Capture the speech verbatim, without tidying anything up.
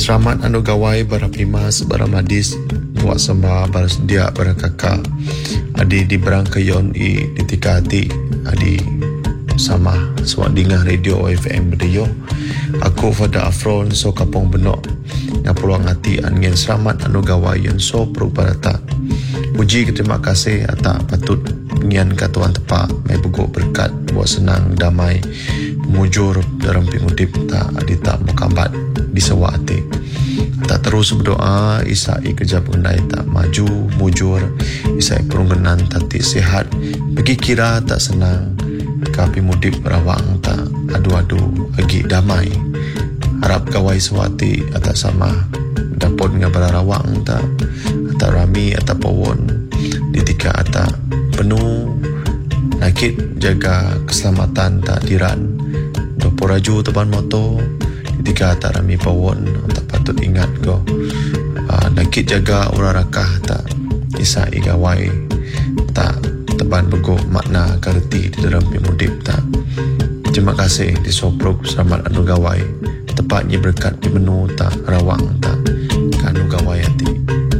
Selamat anu gawai bara primas bara madis buat sembah bara sedia bara kakak adi di berangkayon i ditikati adi sama suat dingah radio F M Bedayo. Aku Fada Afron so kapong benok nga peluang hati angin selamat anu gawayon so perubarata. Puji terima kasih atak patut ngian katuan tepak mai begok berkat buat senang damai mujur dalam pengudip tak adita mukambat di sewa hati. Tak terus berdoa isai kerja pengendai tak maju mujur isai perunggenan tati sihat bagi kira tak senang kapi mudip berawang tak adu-adu agi damai harap kawai sewati atas sama dapot ngabara rawang tak atau rami atau pawon ditika atak penuh nakit jaga keselamatan tak diran doporaju teban moto ketika tak rami pawon tak patut ingat go uh, nakit jaga ura rakah tak isa igawai tak teban bego makna karti di dalam pimudip tak. Terima kasih di soprok selamat anu gawai tepatnya berkat di menu tak rawang tak kanu gawai hati.